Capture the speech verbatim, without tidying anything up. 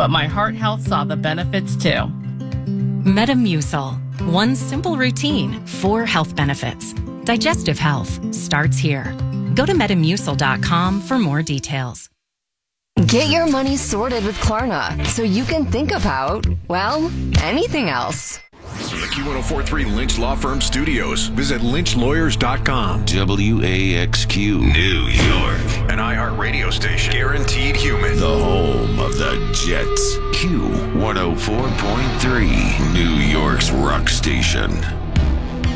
but my heart health saw the benefits too. Metamucil. One simple routine, four health benefits. Digestive health starts here. Go to metamucil dot com for more details. Get your money sorted with Klarna so you can think about, well, anything else. The Q one oh four point three Lynch Law Firm Studios. Visit lynch lawyers dot com. W A X Q, New York. An iHeart radio station. Guaranteed human. The home of the Jets. Q one oh four point three, New York's rock station.